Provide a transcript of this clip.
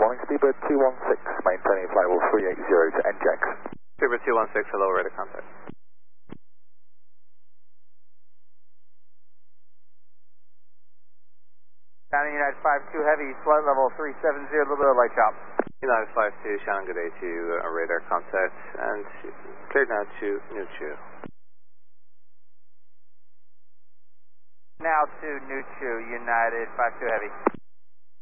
morning, Speedbird 216, maintaining flight level 380 to NJAX. Speedbird 216, hello, radar contact. United 52 Heavy, flight level 370, a little bit of light chop. United 52, Shannon, good day to you, radar contact, and cleared now to Nuchu. Now to Nuchu, United 52 Heavy.